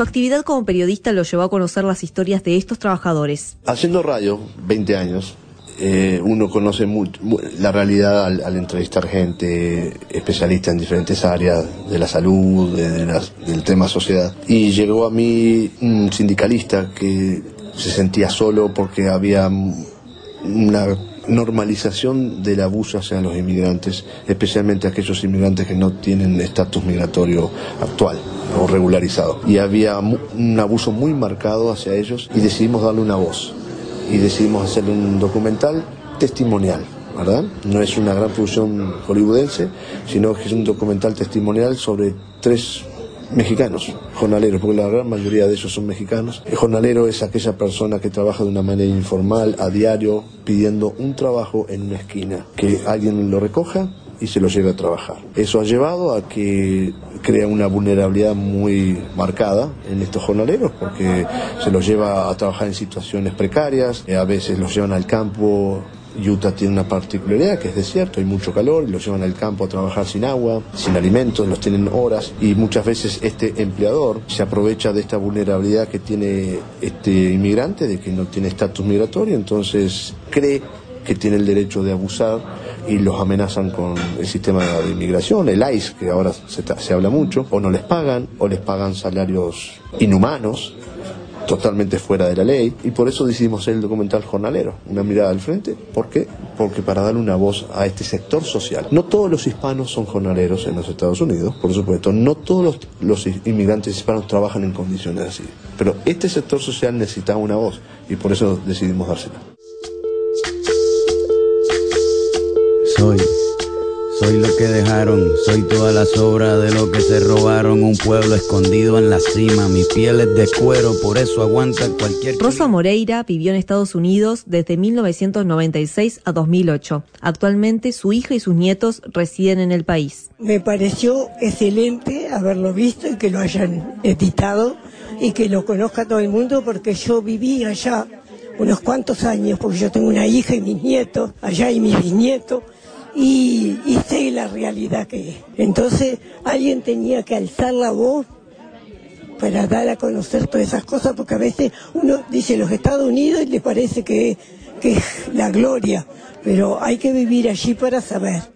Su actividad como periodista lo llevó a conocer las historias de estos trabajadores. Haciendo radio, 20 años, uno conoce la realidad al entrevistar gente especialista en diferentes áreas de la salud, del tema sociedad. Y llegó a mí un sindicalista que se sentía solo porque había una normalización del abuso hacia los inmigrantes, especialmente aquellos inmigrantes que no tienen estatus migratorio actual o regularizado. Y había un abuso muy marcado hacia ellos y decidimos darle una voz. Y decidimos hacerle un documental testimonial, ¿verdad? No es una gran producción hollywoodense, sino que es un documental testimonial sobre 3 mexicanos, jornaleros, porque la gran mayoría de ellos son mexicanos. El jornalero es aquella persona que trabaja de una manera informal, a diario, pidiendo un trabajo en una esquina, que alguien lo recoja y se lo lleve a trabajar. Eso ha llevado a que crea una vulnerabilidad muy marcada en estos jornaleros, porque se los lleva a trabajar en situaciones precarias, a veces los llevan al campo. Utah tiene una particularidad que es desierto, hay mucho calor, y los llevan al campo a trabajar sin agua, sin alimentos, los tienen horas, y muchas veces este empleador se aprovecha de esta vulnerabilidad que tiene este inmigrante, de que no tiene estatus migratorio, entonces cree que tiene el derecho de abusar y los amenazan con el sistema de inmigración, el ICE, que ahora se habla mucho, o no les pagan, o les pagan salarios inhumanos, totalmente fuera de la ley, y por eso decidimos hacer el documental Jornalero, una mirada al frente. ¿Por qué? Porque para darle una voz a este sector social. No todos los hispanos son jornaleros en los Estados Unidos, por supuesto, no todos los inmigrantes hispanos trabajan en condiciones así, pero este sector social necesitaba una voz, y por eso decidimos dársela. Soy lo que dejaron, soy todas las obras de lo que se robaron, un pueblo escondido en la cima, mi piel es de cuero, por eso aguanta cualquier... Rosa Moreira vivió en Estados Unidos desde 1996 a 2008. Actualmente su hija y sus nietos residen en el país. Me pareció excelente haberlo visto y que lo hayan editado y que lo conozca todo el mundo, porque yo viví allá unos cuantos años, porque yo tengo una hija y mis nietos allá y mis bisnietos. Y sé la realidad que es. Entonces alguien tenía que alzar la voz para dar a conocer todas esas cosas, porque a veces uno dice los Estados Unidos y le parece que es la gloria, pero hay que vivir allí para saber.